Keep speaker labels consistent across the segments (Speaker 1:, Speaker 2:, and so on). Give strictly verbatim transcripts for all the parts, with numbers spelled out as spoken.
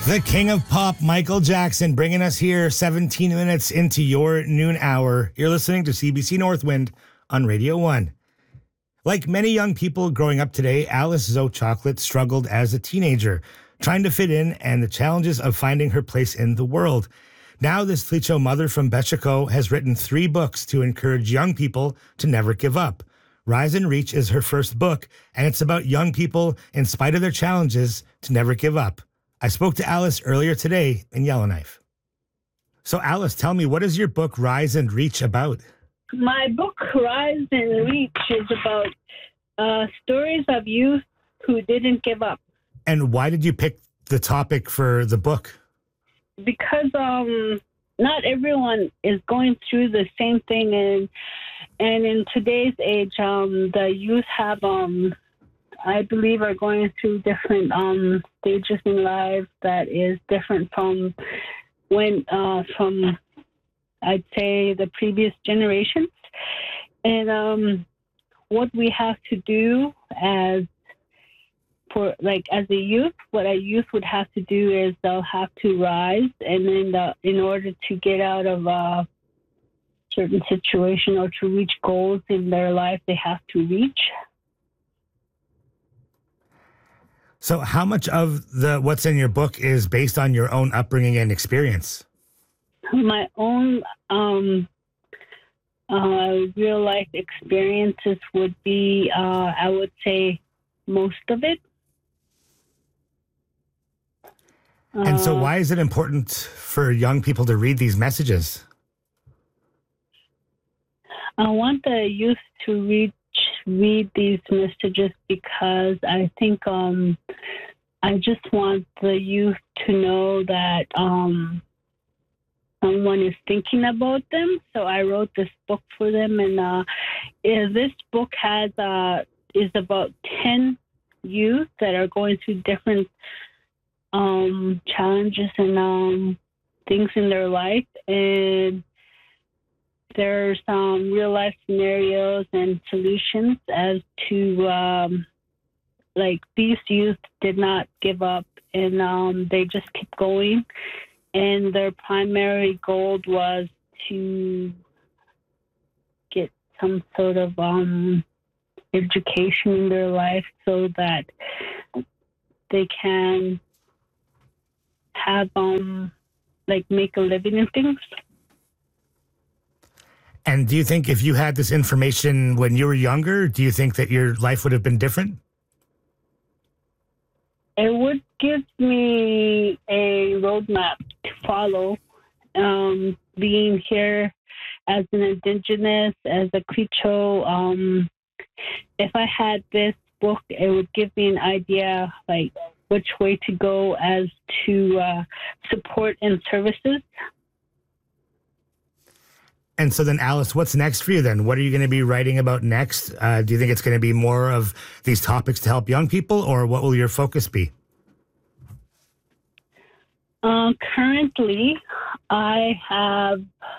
Speaker 1: The king of pop, Michael Jackson, bringing us here seventeen minutes into your noon hour. You're listening to C B C Northwind on Radio one. Like many young people growing up today, Alice Zoe Chocolate struggled as a teenager, trying to fit in and the challenges of finding her place in the world. Now, this Tlicho mother from Bechico has written three books to encourage young people to never give up. Rise and Reach is her first book, and it's about young people, in spite of their challenges, to never give up. I spoke to Alice earlier today in Yellowknife. So, Alice, tell me, what is your book, Rise and Reach, about?
Speaker 2: My book, Rise and Reach, is about uh, stories of youth who didn't give up.
Speaker 1: And why did you pick the topic for the book?
Speaker 2: Because um, not everyone is going through the same thing, and and in today's age, um, the youth have, um, I believe, are going through different um, stages in life that is different from when uh, from I'd say the previous generations, and um, what we have to do as for like as a youth, what a youth would have to do is they'll have to rise, and then the, in order to get out of a certain situation or to reach goals in their life, they have to reach.
Speaker 1: So, how much of the what's in your book is based on your own upbringing and experience?
Speaker 2: My own um, uh, real life experiences would be, uh, I would say, most of it.
Speaker 1: And so why is it important for young people to read these messages?
Speaker 2: I want the youth to read read these messages because I think um, I just want the youth to know that um, someone is thinking about them. So I wrote this book for them, and uh, this book has uh, is about ten youth that are going through different um, challenges and um, things in their life, and there's some real life scenarios and solutions as to um, like these youth did not give up, and um, they just kept going, and their primary goal was to get some sort of um, education in their life so that they can have um like make a living in things.
Speaker 1: And do you think if you had this information when you were younger, do you think that your life would have been different?
Speaker 2: It would give me a roadmap to follow. Um, being here as an Indigenous, as a Crecho, um, if I had this book, it would give me an idea, like, which way to go as to uh, support and services.
Speaker 1: And so then, Alice, what's next for you then? What are you going to be writing about next? Uh, do you think it's going to be more of these topics to help young people, or what will your focus be?
Speaker 2: Um, currently, I have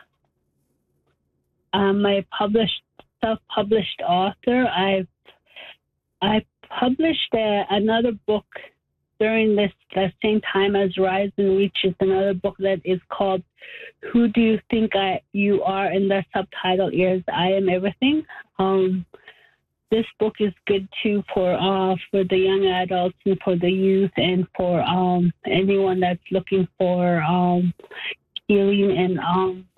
Speaker 2: I'm a published, self-published author. I've I published a, another book during this the same time as Rise and Reach, is another book that is called Who Do You Think I You Are? And the subtitle is I Am Everything. Um, this book is good too for uh, for the young adults and for the youth and for um, anyone that's looking for um, healing and um,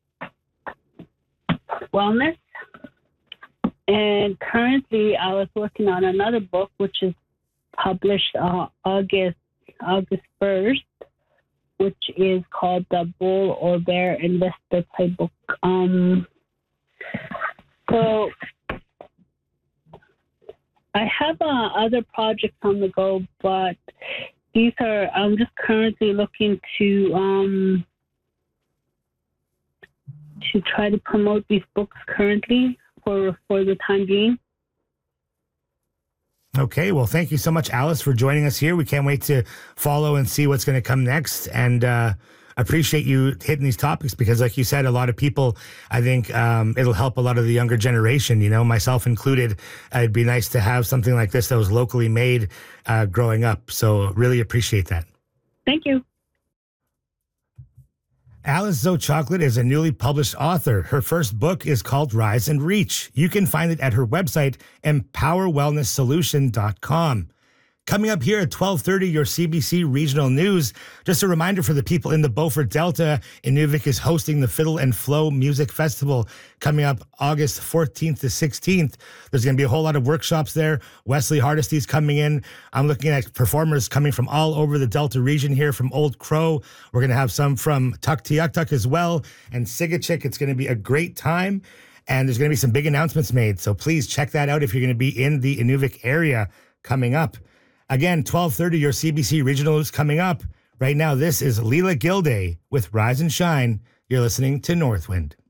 Speaker 2: wellness. And currently, I was working on another book, which is published uh, August August first, which is called The Bull or Bear Investor Playbook. Um, so I have uh, other projects on the go, but these are I'm just currently looking to um, to try to promote these books currently for for the time being.
Speaker 1: Okay, well, thank you so much, Alice, for joining us here. We can't wait to follow and see what's going to come next. And uh, appreciate you hitting these topics because, like you said, a lot of people, I think um, it'll help a lot of the younger generation, you know, myself included. Uh, it'd be nice to have something like this that was locally made uh, growing up. So really appreciate that.
Speaker 2: Thank you.
Speaker 1: Alice Zoe Chocolate is a newly published author. Her first book is called Rise and Reach. You can find it at her website, empower wellness solution dot com. Coming up here at twelve thirty, your C B C Regional News. Just a reminder for the people in the Beaufort Delta, Inuvik is hosting the Fiddle and Flow Music Festival coming up August fourteenth to sixteenth. There's going to be a whole lot of workshops there. Wesley Hardesty's coming in. I'm looking at performers coming from all over the Delta region here, from Old Crow. We're going to have some from Tuktoyaktuk as well, and Sigachik. It's going to be a great time, and there's going to be some big announcements made. So please check that out if you're going to be in the Inuvik area coming up. Again, twelve thirty, your C B C Regional is coming up. Right now, this is Leela Gilday with Rise and Shine. You're listening to Northwind.